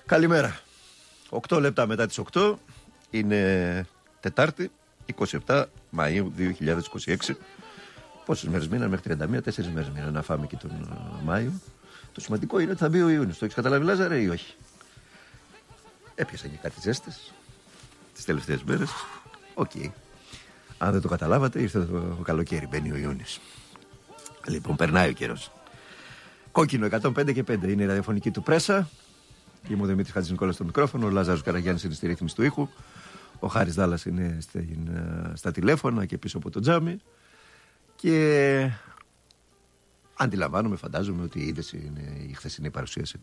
Καλημέρα. 8 λεπτά μετά τις 8 είναι Τετάρτη, 27 Μαΐου 2026. Πόσες μέρες μείναν μέχρι 31, 4 μέρες μείναν να φάμε και τον Μάιο. Το σημαντικό είναι ότι θα μπει ο Ιούνιος. Το έχεις καταλάβει, Λάζαρε, ή όχι? Έπιασαν και κάτι ζέστες τις τελευταίες μέρες. Οκ. Αν δεν το καταλάβατε, ήρθε το καλοκαίρι, μπαίνει ο Ιούνιος. Λοιπόν, περνάει ο καιρός. Κόκκινο 105 και 5 είναι η ραδιοφωνική του πρέσα. Είμαι ο Δημήτρης Χατζηνικόλας στο μικρόφωνο, ο Λάζαρος Καραγιάννης είναι στη ρύθμιση του ήχου, ο Χάρης Δάλλας είναι στα τηλέφωνα και πίσω από το τζάμι. Και αντιλαμβάνομαι, φαντάζομαι ότι είδες είναι η χθεσινή παρουσίαση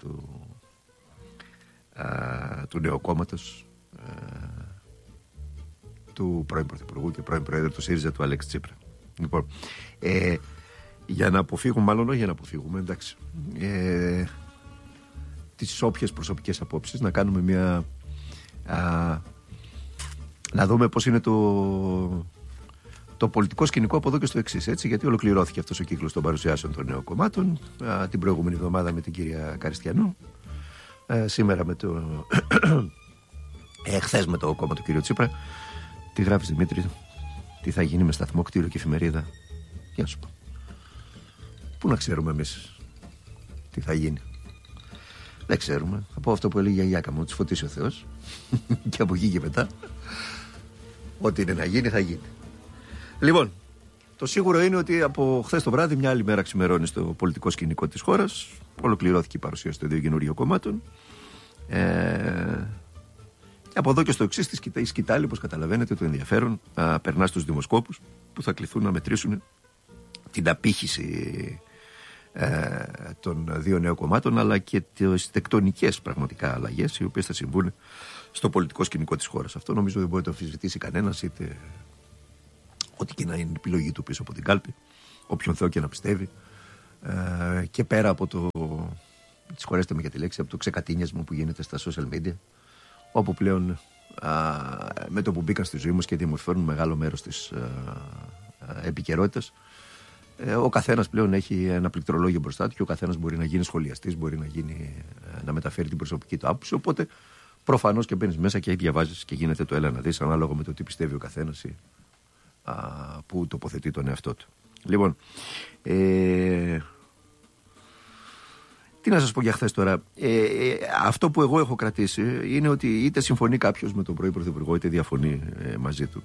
του νέου κόμματος, του πρώην Πρωθυπουργού και πρώην Προέδρου του ΣΥΡΙΖΑ, του Αλέξη Τσίπρα. Λοιπόν, για να αποφύγουμε, μάλλον όχι για να αποφύγουμε, εντάξει, τις όποιες προσωπικές απόψεις, να κάνουμε μια να δούμε πώς είναι το πολιτικό σκηνικό από εδώ και στο εξής, έτσι, γιατί ολοκληρώθηκε αυτός ο κύκλος των παρουσιάσεων των νέων κομμάτων την προηγούμενη εβδομάδα με την κυρία Καριστιανού, σήμερα με χθες με το κόμμα του κυρίου Τσίπρα. Τι γράφεις, Δημήτρη? Τι θα γίνει με σταθμό, κτίριο και εφημερίδα? Για να σου πω. Πού να ξέρουμε εμείς τι θα γίνει? Δεν ξέρουμε. Θα πω αυτό που έλεγε η γιαγιάκα μου, ότι φωτίσει ο Θεός. Και από εκεί και μετά, ό,τι είναι να γίνει θα γίνει. Λοιπόν, το σίγουρο είναι ότι από χθες το βράδυ, μια άλλη μέρα ξημερώνει στο πολιτικό σκηνικό της χώρας. Ολοκληρώθηκε η παρουσίαση των δύο καινούριων κομμάτων. Από εδώ και στο εξής, η σκητάλη, όπως καταλαβαίνετε, το ενδιαφέρον περνά στους δημοσκόπους που θα κληθούν να μετρήσουν την απήχηση των δύο νέων κομμάτων, αλλά και τις τεκτονικές πραγματικά αλλαγές οι οποίες θα συμβούν στο πολιτικό σκηνικό της χώρας. Αυτό νομίζω δεν μπορεί να το αμφισβητήσει κανένας, είτε ό,τι και να είναι η επιλογή του πίσω από την κάλπη, όποιον Θεό και να πιστεύει, και πέρα από το, συγχωρέστε με για τη λέξη, από το ξεκατίνιασμα που γίνεται στα social media, όπου πλέον με το που μπήκαν στη ζωή μας και διαμορφώνουν μεγάλο μέρος της επικαιρότητας, ο καθένας πλέον έχει ένα πληκτρολόγιο μπροστά του και ο καθένας μπορεί να γίνει σχολιαστής, μπορεί να μεταφέρει την προσωπική του άποψη. Οπότε προφανώς και μπαίνεις μέσα και διαβάζεις και γίνεται το έλα να δεις, ανάλογα με το τι πιστεύει ο καθένας ή που τοποθετεί τον εαυτό του. Λοιπόν, τι να σας πω για χθες τώρα. Αυτό που εγώ έχω κρατήσει είναι ότι είτε συμφωνεί κάποιος με τον πρώην Πρωθυπουργό, είτε διαφωνεί μαζί του.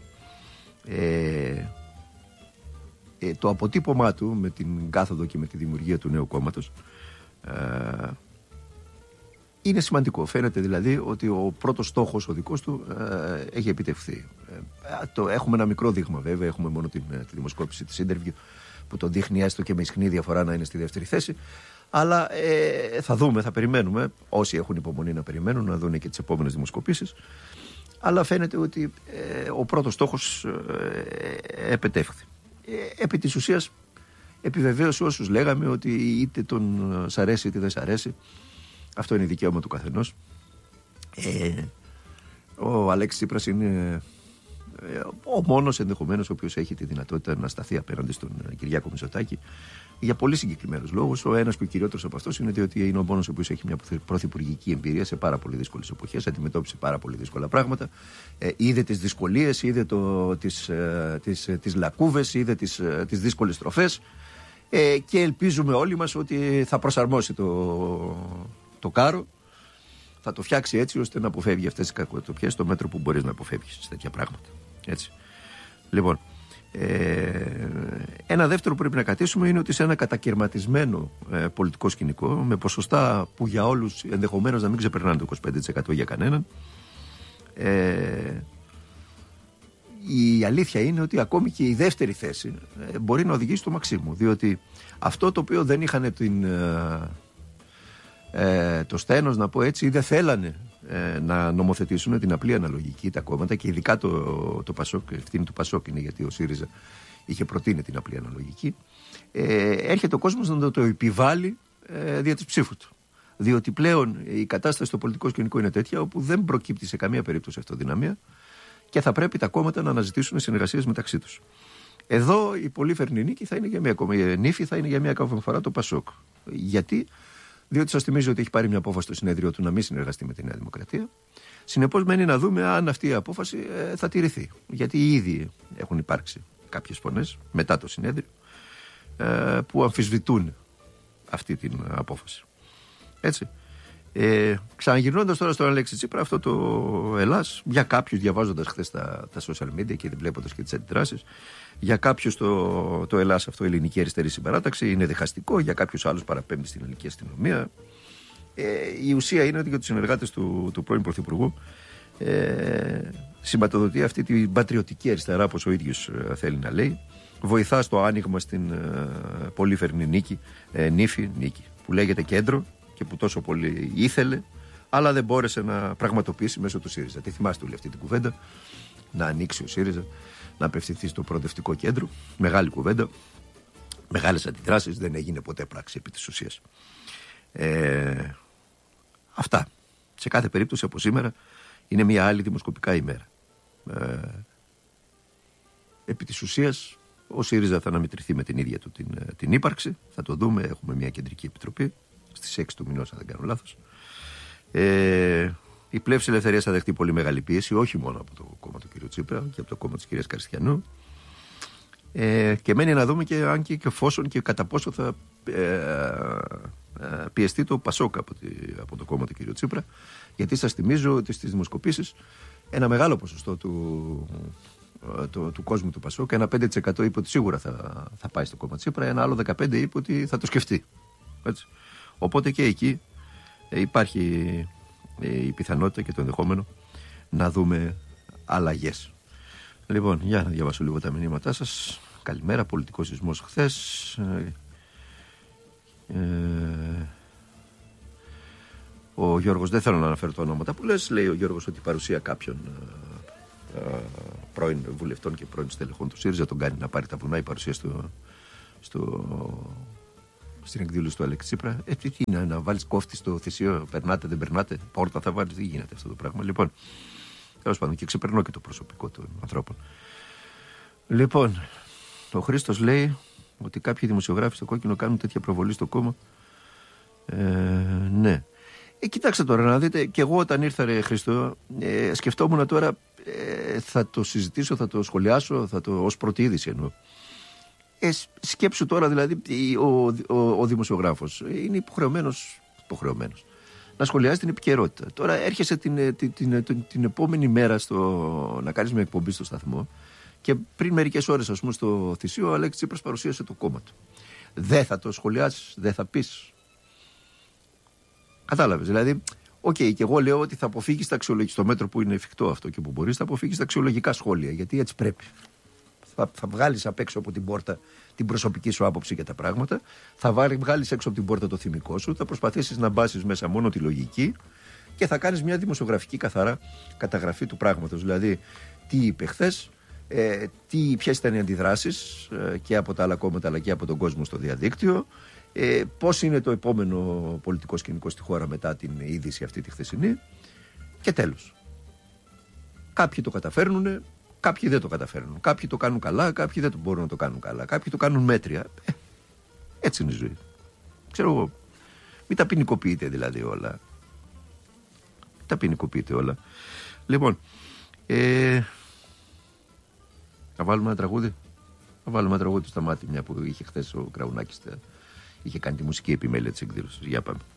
Το αποτύπωμά του με την κάθοδο και με τη δημιουργία του νέου κόμματος είναι σημαντικό. Φαίνεται δηλαδή ότι ο πρώτος στόχος, ο δικός του, έχει επιτευχθεί. Έχουμε ένα μικρό δείγμα βέβαια, έχουμε μόνο τη δημοσκόπηση της Interview που το δείχνει έστω και με ισχνή διαφορά να είναι στη δεύτερη θέση. Αλλά θα δούμε, θα περιμένουμε, όσοι έχουν υπομονή να περιμένουν, να δουν και τις επόμενες δημοσκοπήσεις. Αλλά φαίνεται ότι ο πρώτος στόχος επετεύχθη. Επί της ουσίας επιβεβαίωσε όσους λέγαμε ότι είτε τον σ' αρέσει είτε δεν σ' αρέσει, αυτό είναι δικαίωμα του καθενός. Ο Αλέξης Τσίπρας είναι ο μόνος ενδεχομένως ο οποίος έχει τη δυνατότητα να σταθεί απέναντι στον Κυριάκο Μητσοτάκη για πολύ συγκεκριμένους λόγους. Ο ένας και ο κυριότερος από αυτός είναι ότι είναι ο μόνος ο οποίος έχει μια πρωθυπουργική εμπειρία σε πάρα πολύ δύσκολες εποχές, αντιμετώπισε πάρα πολύ δύσκολα πράγματα, είδε τις δυσκολίες, είδε τις λακκούβες, είδε τις δύσκολες στροφές, και ελπίζουμε όλοι μας ότι θα προσαρμόσει το κάρο, θα το φτιάξει έτσι ώστε να αποφεύγει αυτές τις κακοτοπιές στο μέτρο που μπορείς να αποφεύγεις σε τέτοια πράγματα. Έτσι. Λοιπόν, ένα δεύτερο που πρέπει να κρατήσουμε είναι ότι σε ένα κατακαιρματισμένο πολιτικό σκηνικό, με ποσοστά που για όλους ενδεχομένως να μην ξεπερνάνε το 25% για κανέναν, η αλήθεια είναι ότι ακόμη και η δεύτερη θέση μπορεί να οδηγήσει στο Μαξίμου, διότι αυτό το οποίο δεν είχαν το στένος, να πω έτσι, ή δεν θέλανε να νομοθετήσουν την απλή αναλογική τα κόμματα, και ειδικά το Πασόκ, ευθύνη του Πασόκ είναι γιατί ο ΣΥΡΙΖΑ είχε προτείνει την απλή αναλογική, έρχεται ο κόσμος να το επιβάλλει δια της ψήφου του. Διότι πλέον η κατάσταση στο πολιτικό σκηνικό είναι τέτοια όπου δεν προκύπτει σε καμία περίπτωση αυτοδυναμία και θα πρέπει τα κόμματα να αναζητήσουν συνεργασίες μεταξύ τους. Εδώ η πολύ φερνή νίκη θα είναι για μία ακόμα. Η νύφη θα είναι για μία ακόμα φορά το Πασόκ. Γιατί? Διότι σας θυμίζω ότι έχει πάρει μια απόφαση στο συνέδριο του να μην συνεργαστεί με τη Νέα Δημοκρατία. Συνεπώς, μένει να δούμε αν αυτή η απόφαση θα τηρηθεί. Γιατί ήδη έχουν υπάρξει κάποιες φωνές μετά το συνέδριο που αμφισβητούν αυτή την απόφαση. Έτσι. Ξαναγυρνώντας τώρα στον Αλέξη Τσίπρα, αυτό το Ελλάς, για κάποιους, διαβάζοντας χθες τα social media και βλέποντας και τις αντιδράσεις, για κάποιους το Ελλάς αυτό, η ελληνική αριστερή συμπαράταξη, είναι διχαστικό, για κάποιους άλλους παραπέμπει στην ελληνική αστυνομία. Η ουσία είναι ότι για τους συνεργάτες του πρώην Πρωθυπουργού σηματοδοτεί αυτή την πατριωτική αριστερά, όπως ο ίδιος θέλει να λέει. Βοηθά στο άνοιγμα στην πολύφερνη νύφη, που λέγεται κέντρο και που τόσο πολύ ήθελε, αλλά δεν μπόρεσε να πραγματοποιήσει μέσω του ΣΥΡΙΖΑ. Τι θυμάστε όλη αυτή την κουβέντα, να ανοίξει ο ΣΥΡΙΖΑ, να απευθυνθεί στο προοδευτικό κέντρο. Μεγάλη κουβέντα, μεγάλες αντιδράσεις, δεν έγινε ποτέ πράξη επί της ουσίας. Αυτά. Σε κάθε περίπτωση από σήμερα είναι μια άλλη δημοσκοπικά ημέρα. Επί της ουσίας ο ΣΥΡΙΖΑ θα αναμετρηθεί με την ίδια του την ύπαρξη. Θα το δούμε, έχουμε μια κεντρική επιτροπή στις 6 του μηνός, αν δεν κάνω λάθος. Η Πλεύση Ελευθερίας θα δεχτεί πολύ μεγάλη πίεση, όχι μόνο από το κόμμα του κ. Τσίπρα και από το κόμμα της κυρίας Καριστιανού. Και μένει να δούμε και αν και εφόσον και κατά πόσο θα πιεστεί το ΠΑΣΟΚ από το κόμμα του κ. Τσίπρα. Γιατί σας θυμίζω ότι στις δημοσκοπήσεις ένα μεγάλο ποσοστό του κόσμου του ΠΑΣΟΚ, ένα 5% είπε ότι σίγουρα θα πάει στο κόμμα Τσίπρα, ένα άλλο 15% είπε ότι θα το σκεφτεί. Έτσι. Οπότε και εκεί υπάρχει η πιθανότητα και το ενδεχόμενο να δούμε αλλαγές. Λοιπόν, για να διαβάσω λίγο τα μηνύματά σας. Καλημέρα, πολιτικός σεισμός χθες. Ο Γιώργος, δεν θέλω να αναφέρω τα ονόματα που λες, λέει ο Γιώργος ότι η παρουσία κάποιων πρώην βουλευτών και πρώην στελεχών του ΣΥΡΙΖΑ τον κάνει να πάρει τα βουνά, η παρουσία στην εκδήλωση του Αλέξη Τσίπρα. Τι είναι, να βάλεις κόφτη στο θυσίο, περνάτε, δεν περνάτε, πόρτα θα βάλεις, δεν γίνεται αυτό το πράγμα. Λοιπόν, τέλος πάντων, και ξεπερνώ και το προσωπικό των ανθρώπων. Λοιπόν, ο Χρήστος λέει ότι κάποιοι δημοσιογράφοι στο κόκκινο κάνουν τέτοια προβολή στο κόμμα. Ναι. Κοιτάξτε τώρα να δείτε, και εγώ όταν ήρθα, ρε Χριστό, σκεφτόμουν τώρα, θα το συζητήσω, θα το σχολιάσω, ως πρώτη είδηση εννοώ. Σκέψου τώρα δηλαδή, ο δημοσιογράφος είναι υποχρεωμένος να σχολιάζει την επικαιρότητα. Τώρα έρχεσαι την επόμενη μέρα να κάνεις μια εκπομπή στο σταθμό και πριν μερικές ώρες, ας πούμε, στο Θησίο, ο Αλέξης Τσίπρας παρουσίασε το κόμμα του. Δεν θα το σχολιάσεις, δεν θα πεις. Κατάλαβες, δηλαδή, και εγώ λέω ότι θα αποφύγεις τα αξιολογικά, στο μέτρο που είναι εφικτό αυτό και που μπορείς, θα αποφύγεις τα αξιολογικά σχόλια, γιατί έτσι πρέπει. Θα βγάλεις απ' έξω από την πόρτα την προσωπική σου άποψη για τα πράγματα, θα βγάλεις έξω από την πόρτα το θυμικό σου, θα προσπαθήσεις να μπάσεις μέσα μόνο τη λογική και θα κάνεις μια καθαρά καταγραφή του πράγματος. Δηλαδή, τι είπε χθες, ποιες ήταν οι αντιδράσεις και από τα άλλα κόμματα αλλά και από τον κόσμο στο διαδίκτυο, πώς είναι το επόμενο πολιτικό σκηνικό στη χώρα μετά την είδηση αυτή τη χθεσινή και τέλος. Κάποιοι το καταφέρνουν, κάποιοι δεν το καταφέρνουν. Κάποιοι το κάνουν καλά, κάποιοι δεν μπορούν να το κάνουν καλά. Κάποιοι το κάνουν μέτρια. Έτσι είναι η ζωή. Ξέρω εγώ. Μην τα ποινικοποιείτε δηλαδή όλα. Μην τα ποινικοποιείτε όλα. Λοιπόν, να βάλουμε ένα τραγούδι. Να βάλουμε ένα τραγούδι του Σταμάτη, μια που είχε χθες ο Κραουνάκης, είχε κάνει τη μουσική επιμέλεια της εκδήλωσης. Για πάμε.